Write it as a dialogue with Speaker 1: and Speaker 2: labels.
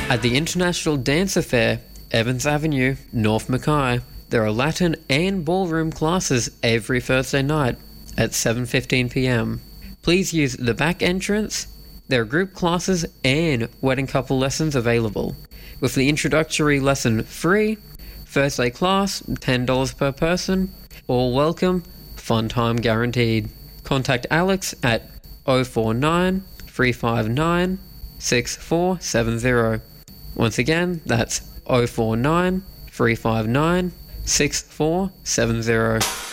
Speaker 1: At the International Dancer Fair, Evans Avenue, North Mackay, there are Latin and ballroom classes every Thursday night at 7:15 p.m. Please use the back entrance. There are group classes and wedding couple lessons available, with the introductory lesson free, Thursday class $10 per person, all welcome, fun time guaranteed. Contact Alex at 049 359 6470. Once again, that's 049 359 6470.